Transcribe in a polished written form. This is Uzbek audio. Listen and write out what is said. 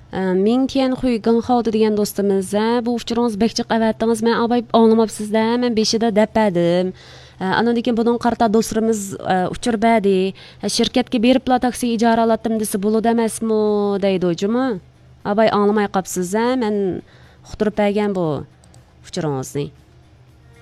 Ming Tianhui Genghao'da degan do'stimiz, bu uchuringiz bekchiq avatdingiz, men abay anglamabsizda, men beshida dapadim. Andan keyin bunun qarta do'stimiz uchur badi, shirkatga beribla taksi ijara alatdim desa bo'ladi emasmi deydi o'jimi. Abay anglamay qapsiz, men uqtirib bergan bu uchuringizni.